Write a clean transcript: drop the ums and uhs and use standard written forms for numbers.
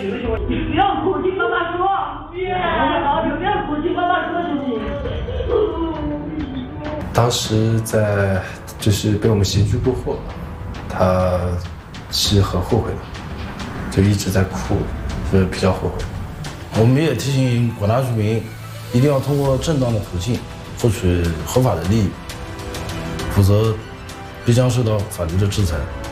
你不要哭，听妈妈说。好，不要哭，听妈妈说，兄弟。 当时就是被我们刑拘过后，他是很后悔的，就一直在哭，就是比较后悔。 我们也提醒广大居民，一定要通过正当的途径获取合法的利益，否则必将受到法律的制裁。